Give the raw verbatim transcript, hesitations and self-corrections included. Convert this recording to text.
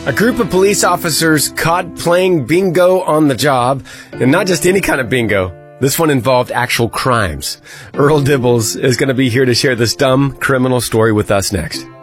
A group of police officers caught playing bingo on the job, and not just any kind of bingo. This one involved actual crimes. Earl Dibbles is going to be here to share this dumb criminal story with us next.